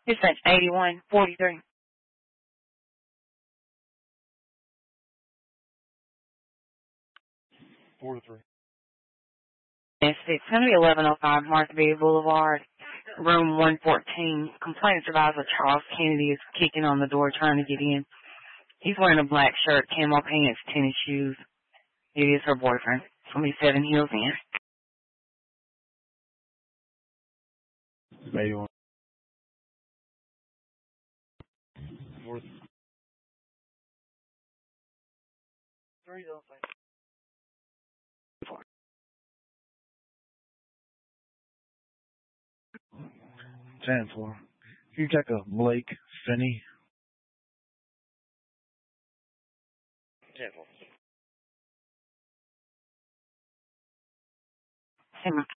Dispatch 8143. It's going to be 1105 Martha B. Boulevard, room 114. Complaint supervisor Charles Kennedy is kicking on the door trying to get in. He's wearing a black shirt, camo pants, tennis shoes. It is her boyfriend. Somebody said and heels in. 81. Ten floor. Can you check a Blake Finney? 10 floor. Hey,